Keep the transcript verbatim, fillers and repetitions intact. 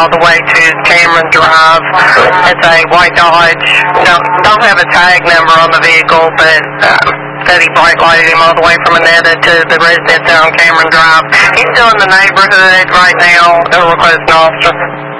all the way to Cameron Drive. It's a white Dodge. Don't, don't have a tag number on the vehicle, but um, said he bright lighted him all the way from Annetta to the residence there on Cameron Drive. He's still in the neighborhood right now. They're requesting an officer.